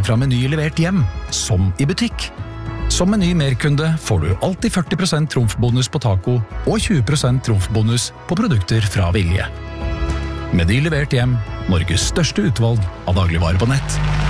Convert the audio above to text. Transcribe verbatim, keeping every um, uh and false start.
fra Meny levert hjem, som i butikk. Som Meny Merkunde får du alltid førti prosent trumfbonus på taco og tjue prosent trumfbonus på produkter fra Vilje. Meny levert hjem, Norges største utvalg av dagligvarer på nett.